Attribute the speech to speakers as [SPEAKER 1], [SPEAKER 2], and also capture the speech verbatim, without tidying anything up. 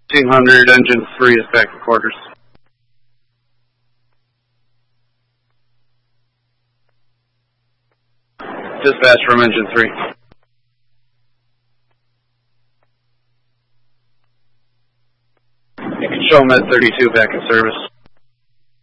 [SPEAKER 1] fifteen hundred, engine three is back to quarters. Dispatch from engine three. You can show them at thirty-two back in service.